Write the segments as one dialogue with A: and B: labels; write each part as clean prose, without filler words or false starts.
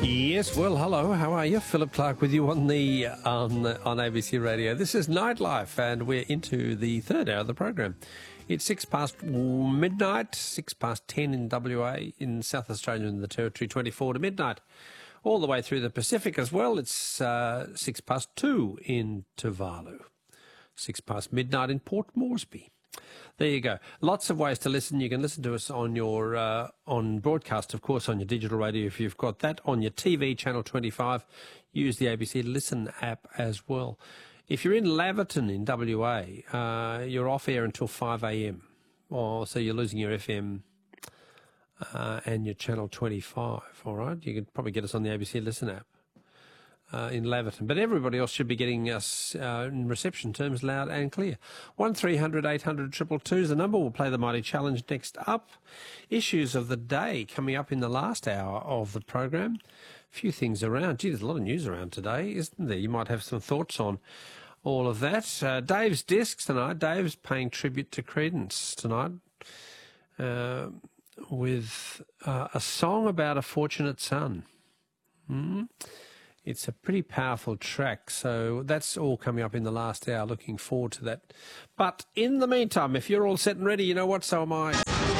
A: Yes, well, hello, how are you? Philip Clark with you on ABC Radio. This is Nightlife, and we're into the third hour of the program. It's 6 past midnight, 6 past 10 in WA, in South Australia and the Territory, 24 to midnight. All the way through the Pacific as well, it's 6 past 2 in Tuvalu, 6 past midnight in Port Moresby. There you go. Lots of ways to listen. You can listen to us on your on broadcast, of course, on your digital radio if you've got that. On your TV, Channel 25, use the ABC Listen app as well. If you're in Laverton in WA, you're off air until 5 a.m. So you're losing your FM and your Channel 25, all right? You can probably get us on the ABC Listen app in Laverton. But everybody else should be getting us in reception terms loud and clear. 1300 800 222 is the number. We'll play the Mighty Challenge next up. Issues of the day coming up in the last hour of the program. A few things around. Gee, there's a lot of news around today, isn't there? You might have some thoughts on all of that. Dave's Discs tonight. Dave's paying tribute to Creedence tonight with a song about a fortunate son. It's a pretty powerful track, so that's all coming up in the last hour. Looking forward to that. But in the meantime, if you're all set and ready, you know what, so am I.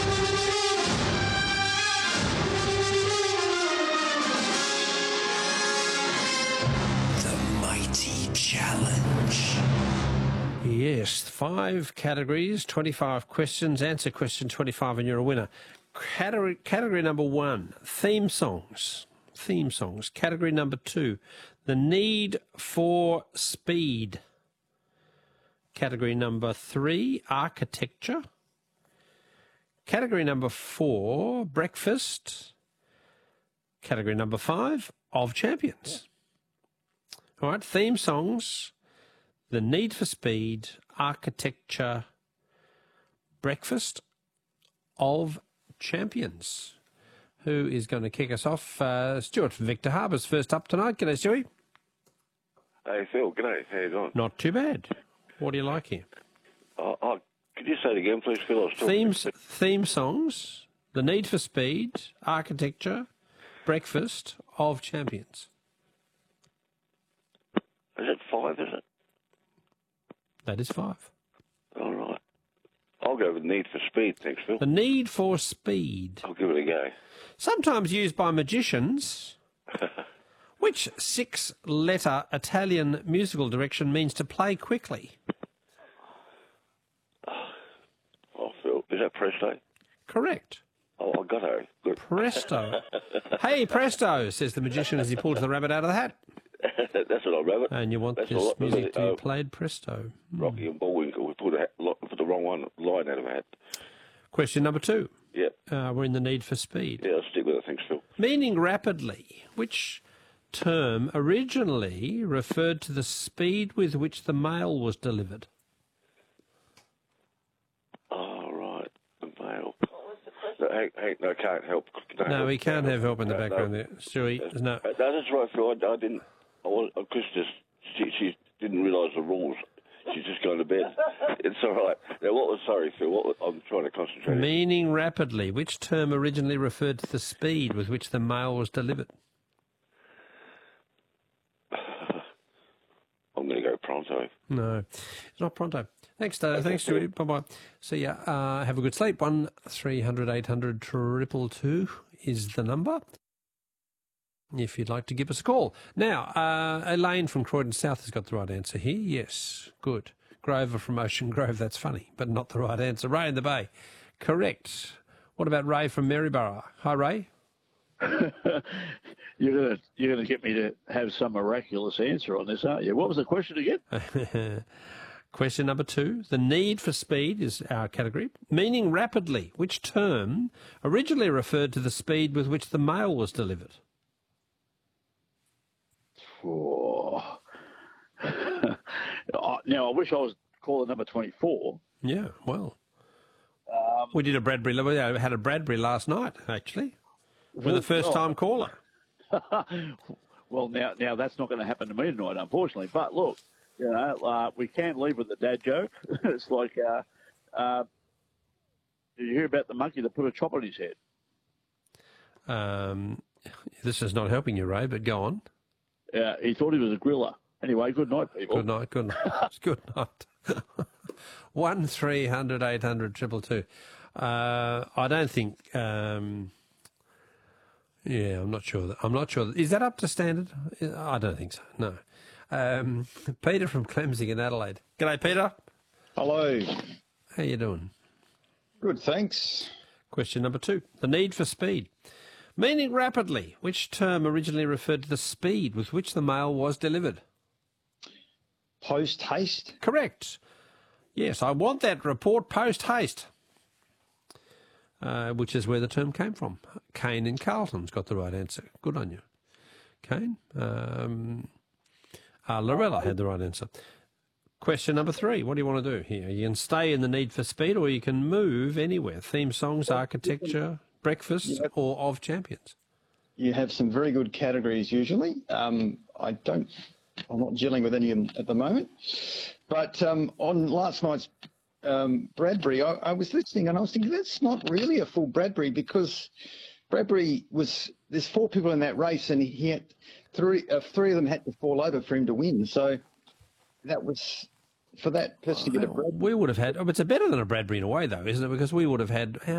B: The Mighty Challenge.
A: Yes, 5 categories, 25 questions. Answer question 25 and you're a winner. Category number 1, theme songs. Theme songs. Category number 2, the need for speed. Category number 3, architecture. Category number 4, breakfast. Category number 5, of champions. All right, theme songs, the need for speed, architecture, breakfast, of champions. Who is going to kick us off? Stuart from Victor Harbour's first up tonight. G'day, Stewie.
C: Hey, Phil. G'day. How you doing?
A: Not too bad. What do you like here?
C: Could you say it again, please, Phil?
A: Theme songs, the need for speed, architecture, breakfast, of champions.
C: Is it 5, is it?
A: That is 5.
C: All right. I'll go with need for speed, thanks, Phil.
A: The need for speed.
C: I'll give it a go.
A: Sometimes used by magicians. Which 6-letter Italian musical direction means to play quickly?
C: Oh, Phil, is that presto?
A: Correct.
C: Oh, I got it. Good.
A: Presto. Hey, presto, says the magician as he pulls the rabbit out of the hat.
C: That's what I rabbit.
A: And you want this music to be played presto.
C: Rocky and Bullwinkle, we put the wrong line out of a hat.
A: Question number 2.
C: Yep.
A: We're in the need for speed.
C: Yeah, I'll stick with it, thanks, Phil.
A: Meaning rapidly, which term originally referred to the speed with which the mail was delivered?
C: Oh, right, the mail. No, can't help.
A: No, we can't have help in the background there. Stewie, no.
C: That's right, Phil. I didn't. She didn't realise the rules. She's just going to bed. It's all right. Now, sorry, Phil, I'm trying to concentrate.
A: Meaning rapidly, which term originally referred to the speed with which the mail was delivered?
C: I'm going to go pronto.
A: No, it's not pronto. Thanks, thanks, Stewie. Bye-bye. See ya. Have a good sleep. 1300 800 222 is the number, if you'd like to give us a call. Now, Elaine from Croydon South has got the right answer here. Yes, good. Grover from Ocean Grove, that's funny, but not the right answer. Ray in the Bay, correct. What about Ray from Maryborough? Hi, Ray.
D: You're gonna get me to have some miraculous answer on this, aren't you? What was the question again?
A: Question number 2. The need for speed is our category. Meaning rapidly, which term originally referred to the speed with which the mail was delivered?
D: Oh. Now, I wish I was caller number 24.
A: Yeah, well, we did a Bradbury. We had a Bradbury last night, actually, with a first-time caller.
D: Well, now that's not going to happen to me tonight, unfortunately. But look, we can't leave with the dad joke. It's like, did you hear about the monkey that put a chop on his head?
A: This is not helping you, Ray, but go on.
D: He thought he was a griller. Anyway, good night, people.
A: Good night. Good night. Good night. 1300 800 222. I don't think. I'm not sure. I'm not sure. Is that up to standard? I don't think so. No. Peter from Clemsing in Adelaide. G'day, Peter.
E: Hello.
A: How you doing?
E: Good, thanks.
A: Question number 2. The need for speed. Meaning rapidly, which term originally referred to the speed with which the mail was delivered?
E: Post haste?
A: Correct. Yes, I want that report post haste, which is where the term came from. Kane in Carlton's got the right answer. Good on you, Kane. Lorella had the right answer. Question number 3. What do you want to do here? You can stay in the need for speed or you can move anywhere. Theme songs, architecture, breakfast, or of champions.
E: You have some very good categories usually. I'm not dealing with any of them at the moment. But on last night's Bradbury, I was listening and I was thinking that's not really a full Bradbury because Bradbury there's 4 people in that race and he had three of them had to fall over for him to win. So that was for that person to get a Bradbury.
A: We would have had, it's better than a Bradbury in a way though, isn't it? Because we would have had,